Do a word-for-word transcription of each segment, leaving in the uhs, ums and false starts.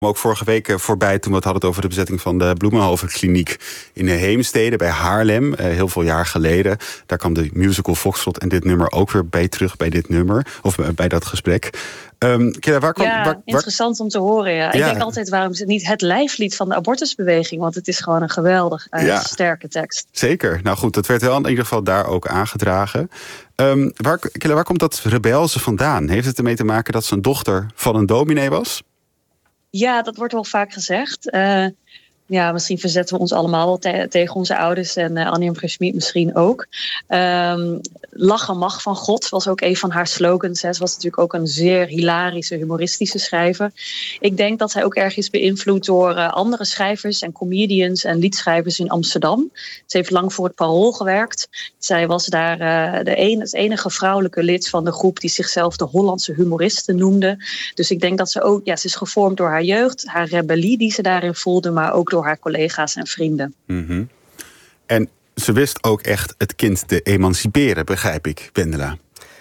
Ook vorige week voorbij toen we het hadden over de bezetting van de Bloemenhoven-kliniek in Heemstede bij Haarlem, heel veel jaar geleden. Daar kwam de musical Foxtrot en dit nummer ook weer bij terug bij dit nummer, of bij dat gesprek. Um, Kira, waar kwam, ja, waar, waar... interessant om te horen. Ja. Ik ja. denk altijd, waarom is het niet het lijflied van de abortusbeweging? Want het is gewoon een geweldig uh, ja. sterke tekst. Zeker. Nou goed, dat werd wel in ieder geval daar ook aangedragen. Um, waar, Kira, waar komt dat rebelse vandaan? Heeft het ermee te maken dat zijn dochter van een dominee was? Ja, dat wordt wel vaak gezegd. Uh, ja, misschien verzetten we ons allemaal wel te- tegen onze ouders en uh, Annie M G. Schmid misschien ook. Um, Lachen mag van God was ook een van haar slogans. Hè. Ze was natuurlijk ook een zeer hilarische, humoristische schrijver. Ik denk dat zij ook erg is beïnvloed door uh, andere schrijvers en comedians en liedschrijvers in Amsterdam. Ze heeft lang voor het Parool gewerkt. Zij was daar uh, de een, het enige vrouwelijke lid van de groep die zichzelf de Hollandse humoristen noemde. Dus ik denk dat ze ook, ja, ze is gevormd door haar jeugd, haar rebellie die ze daarin voelde, maar ook door haar collega's en vrienden. Mm-hmm. En ze wist ook echt het kind te emanciperen, begrijp ik, Wendela.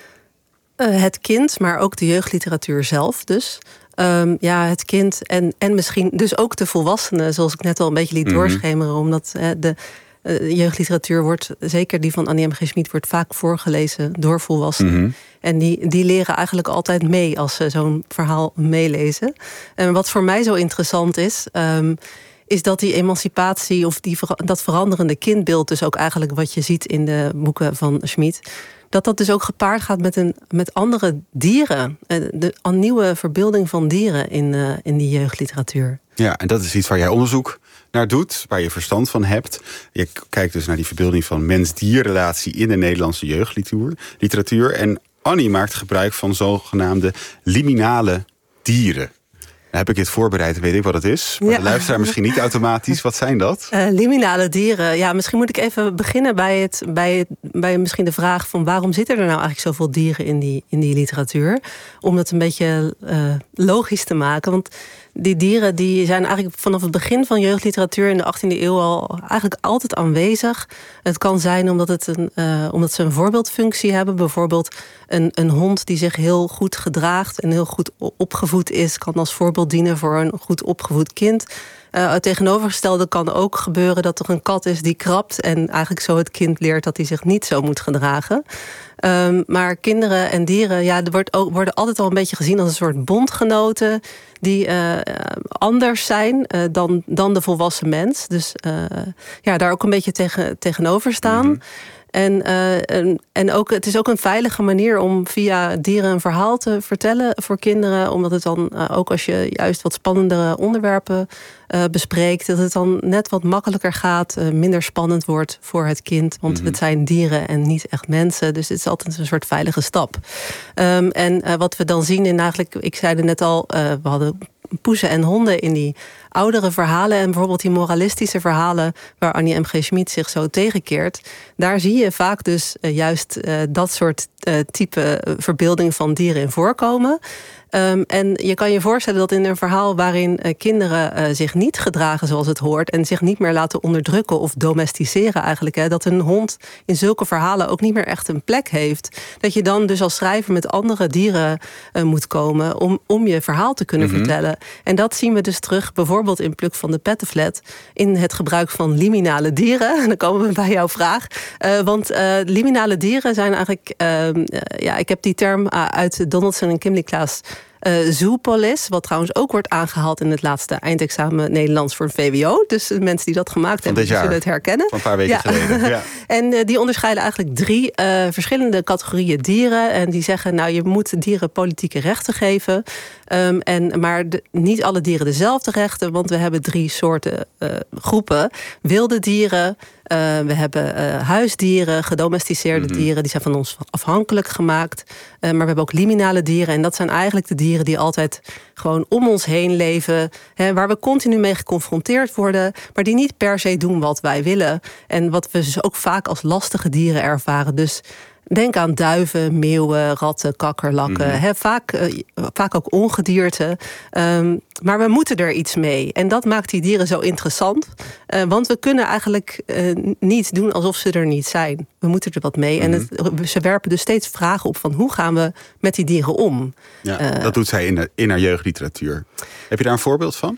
Uh, het kind, maar ook de jeugdliteratuur zelf dus. Um, ja, het kind en, en misschien dus ook de volwassenen, zoals ik net al een beetje liet mm-hmm. doorschemeren. Omdat uh, de uh, jeugdliteratuur wordt, zeker die van Annie M G. Schmid, wordt vaak voorgelezen door volwassenen. Mm-hmm. En die, die leren eigenlijk altijd mee als ze zo'n verhaal meelezen. En wat voor mij zo interessant is, Um, is dat die emancipatie of die, dat veranderende kindbeeld, dus ook eigenlijk wat je ziet in de boeken van Schmid, dat dat dus ook gepaard gaat met, een, met andere dieren. De, een nieuwe verbeelding van dieren in, uh, in die jeugdliteratuur. Ja, en dat is iets waar jij onderzoek naar doet, waar je verstand van hebt. Je kijkt dus naar die verbeelding van mens-dierrelatie in de Nederlandse jeugdliteratuur. En Annie maakt gebruik van zogenaamde liminale dieren. Nou, heb ik dit voorbereid, weet ik wat het is. Maar ja. De luisteraar misschien niet automatisch. Wat zijn dat? Uh, liminale dieren. Ja, misschien moet ik even beginnen bij, het, bij, het, bij misschien de vraag van waarom zitten er nou eigenlijk zoveel dieren in die, in die literatuur? Om dat een beetje uh, logisch te maken. Want die dieren die zijn eigenlijk vanaf het begin van jeugdliteratuur in de achttiende eeuw al eigenlijk altijd aanwezig. Het kan zijn omdat, het een, uh, omdat ze een voorbeeldfunctie hebben. Bijvoorbeeld een, een hond die zich heel goed gedraagt en heel goed opgevoed is, kan als voorbeeld dienen voor een goed opgevoed kind. Uh, het tegenovergestelde kan ook gebeuren dat er een kat is die krabt en eigenlijk zo het kind leert dat hij zich niet zo moet gedragen. Um, maar kinderen en dieren, ja, er wordt ook, worden altijd al een beetje gezien als een soort bondgenoten die uh, anders zijn uh, dan, dan de volwassen mens. Dus uh, ja, daar ook een beetje tegen, tegenover staan. Mm-hmm. En, uh, en, en ook, het is ook een veilige manier om via dieren een verhaal te vertellen voor kinderen. Omdat het dan, uh, ook als je juist wat spannendere onderwerpen uh, bespreekt, dat het dan net wat makkelijker gaat, uh, minder spannend wordt voor het kind. Want mm-hmm. het zijn dieren en niet echt mensen. Dus het is altijd een soort veilige stap. Um, en uh, wat we dan zien in eigenlijk, ik zei het net al, uh, we hadden poezen en honden in die oudere verhalen en bijvoorbeeld die moralistische verhalen waar Annie M G. Schmid zich zo tegenkeert. Daar zie je vaak dus uh, juist uh, dat soort uh, type uh, verbeelding van dieren in voorkomen. Um, en je kan je voorstellen dat in een verhaal waarin uh, kinderen uh, zich niet gedragen zoals het hoort en zich niet meer laten onderdrukken of domesticeren eigenlijk, hè, dat een hond in zulke verhalen ook niet meer echt een plek heeft, dat je dan dus als schrijver met andere dieren uh, moet komen om, om je verhaal te kunnen mm-hmm. vertellen. En dat zien we dus terug bijvoorbeeld in Pluk van de Pettenflat in het gebruik van liminale dieren. En dan komen we bij jouw vraag. Uh, want uh, liminale dieren zijn eigenlijk, uh, uh, ja, ik heb die term uh, uit Donaldson en Kimley-Klaas Uh, Zoopolis, wat trouwens ook wordt aangehaald in het laatste eindexamen Nederlands voor het V W O. Dus de mensen die dat gemaakt hebben, die zullen het herkennen. Van een paar weken ja. geleden. Ja. En uh, die onderscheiden eigenlijk drie uh, verschillende categorieën dieren. En die zeggen, nou, je moet dieren politieke rechten geven. Um, en, maar de, niet alle dieren dezelfde rechten, want we hebben drie soorten uh, groepen. Wilde dieren, Uh, we hebben uh, huisdieren, gedomesticeerde mm-hmm. dieren, die zijn van ons afhankelijk gemaakt. Uh, maar we hebben ook liminale dieren. En dat zijn eigenlijk de dieren die altijd gewoon om ons heen leven. Hè, waar we continu mee geconfronteerd worden, maar die niet per se doen wat wij willen. En wat we dus ook vaak als lastige dieren ervaren. Dus denk aan duiven, meeuwen, ratten, kakkerlakken. Mm-hmm. He, vaak, uh, vaak ook ongedierte. Um, maar we moeten er iets mee. En dat maakt die dieren zo interessant. Uh, want we kunnen eigenlijk uh, niet doen alsof ze er niet zijn. We moeten er wat mee. Mm-hmm. En het, ze werpen dus steeds vragen op van hoe gaan we met die dieren om. Ja, uh, dat doet zij in, de, in haar jeugdliteratuur. Heb je daar een voorbeeld van?